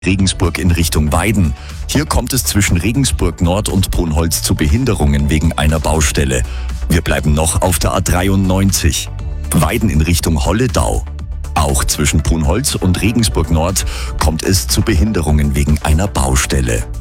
Regensburg in Richtung Weiden. Hier kommt es zwischen Regensburg Nord und Brunholz zu Behinderungen wegen einer Baustelle. Wir bleiben noch auf der A93. Weiden in Richtung Holledau. Auch zwischen Brunholz und Regensburg Nord kommt es zu Behinderungen wegen einer Baustelle.